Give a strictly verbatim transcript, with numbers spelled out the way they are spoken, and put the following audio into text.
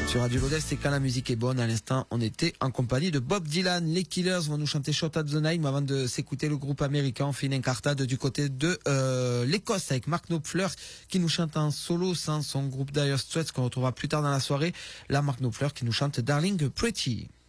Sur Radio Lodest, et quand la musique est bonne, à l'instant, on était en compagnie de Bob Dylan. Les Killers vont nous chanter Shot at the Nine, mais avant de s'écouter le groupe américain, on fait une incartade du côté de euh, l'Écosse avec Mark Knopfler qui nous chante en solo sans son groupe Dire Straits qu'on retrouvera plus tard dans la soirée. Là, Mark Knopfler qui nous chante Darling Pretty.